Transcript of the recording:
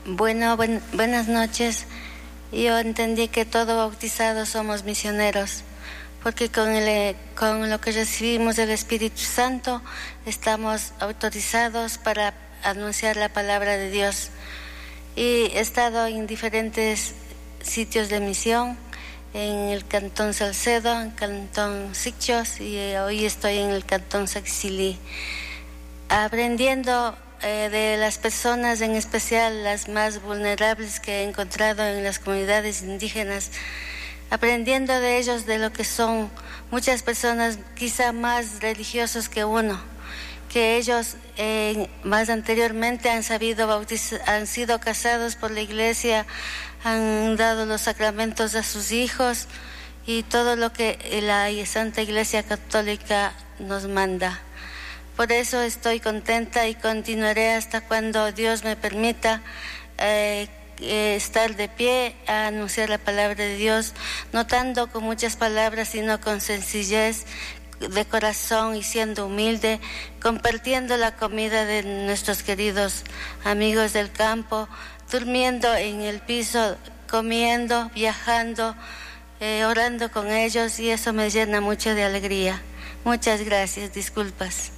Buenas noches. Yo entendí que todos bautizados somos misioneros, porque con lo que recibimos del Espíritu Santo estamos autorizados para anunciar la palabra de Dios. Y he estado en diferentes sitios de misión, en el Cantón Salcedo, en el Cantón Sichos, y hoy estoy en el Cantón Saxilí, aprendiendo de las personas, en especial las más vulnerables que he encontrado en las comunidades indígenas, aprendiendo de ellos de lo que son muchas personas quizá más religiosos que uno, que ellos más anteriormente han sabido bautizar, han sido casados por la iglesia, han dado los sacramentos a sus hijos y todo lo que la Santa Iglesia Católica nos manda. Por eso estoy contenta y continuaré hasta cuando Dios me permita estar de pie a anunciar la palabra de Dios, no tanto con muchas palabras, sino con sencillez de corazón y siendo humilde, compartiendo la comida de nuestros queridos amigos del campo, durmiendo en el piso, comiendo, viajando, orando con ellos, y eso me llena mucho de alegría. Muchas gracias, disculpas.